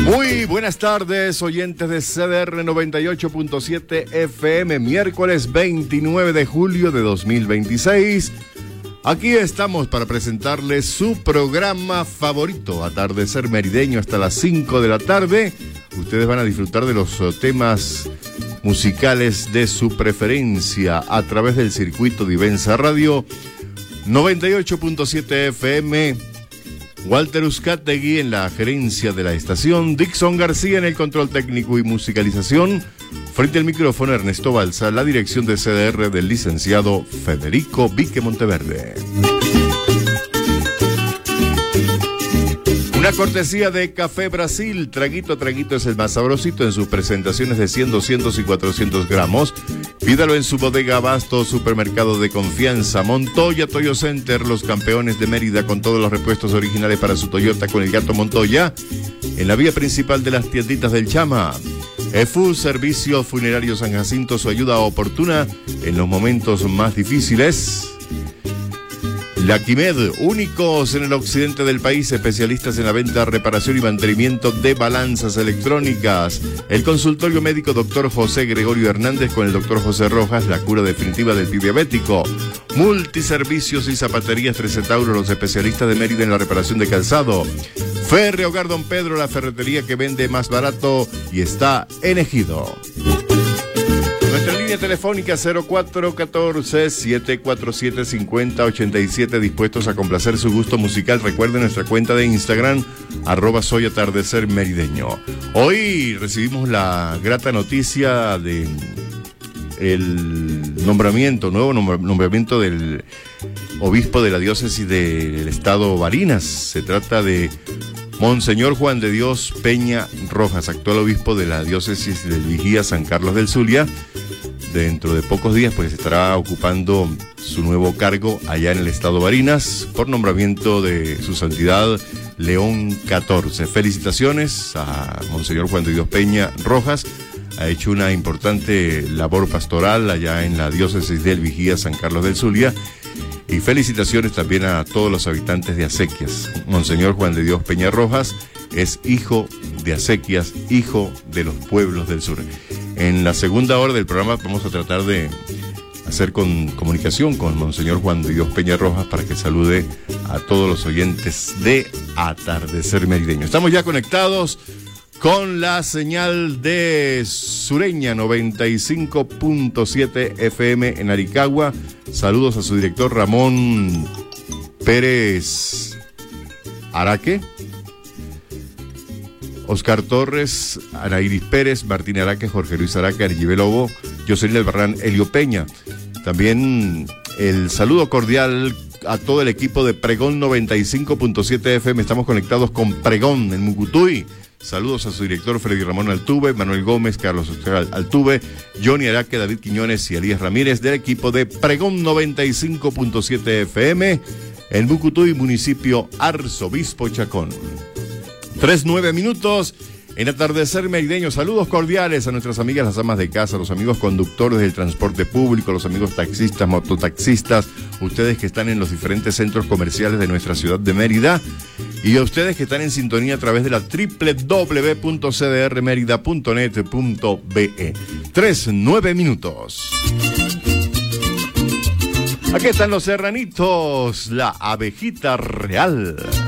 Muy buenas tardes, oyentes de CDR 98.7 FM, miércoles 29 de julio de 2026. Aquí estamos para presentarles su programa favorito, Atardecer Merideño, hasta las 5 de la tarde. Ustedes van a disfrutar de los temas musicales de su preferencia a través del circuito de Ibenza Radio 98.7 FM. Walter Uzcategui en la gerencia de la estación, Dixon García en el control técnico y musicalización. Frente al micrófono, Ernesto Balsa, la dirección de CDR del licenciado Federico Vique Monteverde. Una cortesía de Café Brasil. Traguito a traguito es el más sabrosito en sus presentaciones de 100, 200 y 400 gramos. Pídalo en su bodega Abasto, supermercado de confianza. Montoya Toyo Center, los campeones de Mérida con todos los repuestos originales para su Toyota con el gato Montoya. En la vía principal de las tienditas del Chama. EFU, Servicio Funerario San Jacinto, su ayuda oportuna en los momentos más difíciles. La Quimed, únicos en el occidente del país, especialistas en la venta, reparación y mantenimiento de balanzas electrónicas. El consultorio médico Dr. José Gregorio Hernández con el Dr. José Rojas, la cura definitiva del pie diabético. Multiservicios y zapaterías Tres Centauros, los especialistas de Mérida en la reparación de calzado. Ferre Hogar Don Pedro, la ferretería que vende más barato y está en Ejido. Nuestra línea telefónica 0414-747-5087, dispuestos a complacer su gusto musical. Recuerden nuestra cuenta de Instagram, @soyatardecermerideño. Hoy recibimos la grata noticia de el nuevo nombramiento del obispo de la diócesis del estado Barinas. Se trata de Monseñor Juan de Dios Peña Rojas, actual obispo de la diócesis del Vigía San Carlos del Zulia. Dentro de pocos días pues estará ocupando su nuevo cargo allá en el estado Barinas por nombramiento de su santidad León XIV. Felicitaciones a Monseñor Juan de Dios Peña Rojas. Ha hecho una importante labor pastoral allá en la diócesis del Vigía San Carlos del Zulia. Y felicitaciones también a todos los habitantes de Acequias. Monseñor Juan de Dios Peña Rojas es hijo de Acequias, hijo de los pueblos del sur. En la segunda hora del programa vamos a tratar de hacer comunicación con Monseñor Juan de Dios Peña Rojas para que salude a todos los oyentes de Atardecer Merideño. Estamos ya conectados con la señal de Sureña 95.7 FM en Aricagua. Saludos a su director Ramón Pérez Araque, Oscar Torres, Anairis Pérez, Martín Araque, Jorge Luis Araque, Argibel Lobo, Jocelyn Albarrán, Elio Peña. También el saludo cordial a todo el equipo de Pregón 95.7 FM. Estamos conectados con Pregón en Mucutuy. Saludos a su director Freddy Ramón Altuve, Manuel Gómez, Carlos Oscar Altuve, Johnny Araque, David Quiñones y Elías Ramírez del equipo de Pregón 95.7 FM en Mucutuy, municipio Arzobispo Chacón. 3:09 minutos en Atardecer Merideño. Saludos cordiales a nuestras amigas las amas de casa, los amigos conductores del transporte público, los amigos taxistas, mototaxistas, ustedes que están en los diferentes centros comerciales de nuestra ciudad de Mérida y a ustedes que están en sintonía a través de la www.cdrmerida.net.be. 3:09 minutos. Aquí están los serranitos, la abejita real.